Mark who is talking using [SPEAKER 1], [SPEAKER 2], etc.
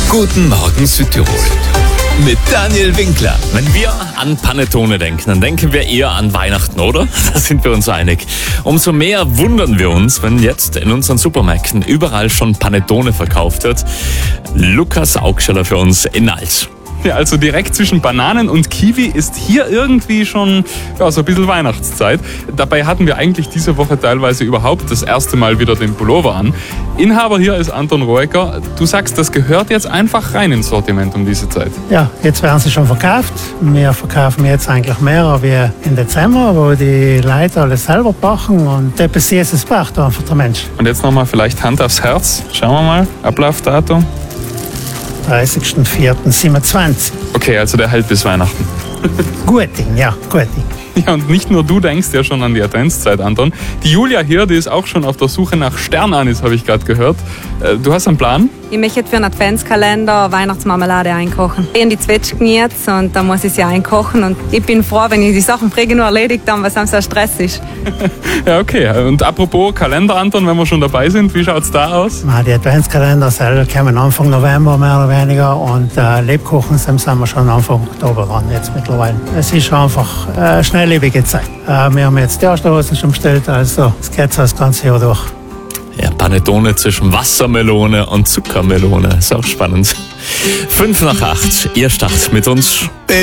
[SPEAKER 1] Guten Morgen Südtirol mit Daniel Winkler.
[SPEAKER 2] Wenn wir an Panettone denken, dann denken wir eher an Weihnachten, oder? Da sind wir uns einig. Umso mehr wundern wir uns, wenn jetzt in unseren Supermärkten überall schon Panettone verkauft wird. Lukas Augsteller für uns in Nals.
[SPEAKER 3] Ja, also direkt zwischen Bananen und Kiwi ist hier irgendwie schon so ein bisschen Weihnachtszeit. Dabei hatten wir eigentlich diese Woche teilweise überhaupt das erste Mal wieder den Pullover an. Inhaber hier ist Anton Roecker. Du sagst, das gehört jetzt einfach rein ins Sortiment um diese Zeit.
[SPEAKER 4] Ja, jetzt werden sie schon verkauft. Wir verkaufen jetzt eigentlich mehr wie im Dezember, wo die Leute alles selber backen und etwas Süßes braucht einfach der Mensch.
[SPEAKER 3] Und jetzt nochmal vielleicht Hand aufs Herz. Schauen wir mal. Ablaufdatum.
[SPEAKER 4] 30.04.27.
[SPEAKER 3] Okay, also der hält bis Weihnachten.
[SPEAKER 4] Gut Ding, ja, gut Ding.
[SPEAKER 3] Ja, und nicht nur du denkst ja schon an die Adventszeit, Anton. Die Julia hier, die ist auch schon auf der Suche nach Sternanis, habe ich gerade gehört. Du hast einen Plan?
[SPEAKER 5] Ich möchte für einen Adventskalender Weihnachtsmarmelade einkochen. Ich habe die Zwetschgen jetzt und dann muss ich sie einkochen. Und ich bin froh, wenn ich die Sachen früh nur erledigt habe, weil sonst so Stress ist.
[SPEAKER 3] Ja, okay. Und apropos Kalender, Anton, wenn wir schon dabei sind, wie schaut es da aus?
[SPEAKER 4] Die Adventskalender selber kommen Anfang November mehr oder weniger und Lebkuchen sind wir schon Anfang Oktober dran jetzt mittlerweile. Es ist einfach eine schnelllebige Zeit. Wir haben jetzt die Osterhasen schon bestellt, also es geht so das ganze Jahr durch.
[SPEAKER 2] Ja, Panettone zwischen Wassermelone und Zuckermelone. Ist auch spannend. 7:55, ihr Start mit uns.